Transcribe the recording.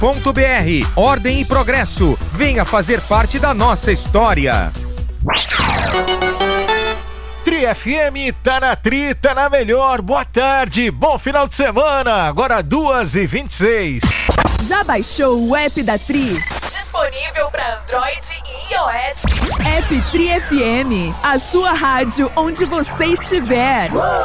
Ordem e progresso. Venha fazer parte da nossa história. Tri FM, tá na Tri, tá na melhor. Boa tarde, bom final de semana. Agora 2h26. Já baixou o app da Tri? Disponível para Android e iOS. App Tri FM, a sua rádio onde você estiver.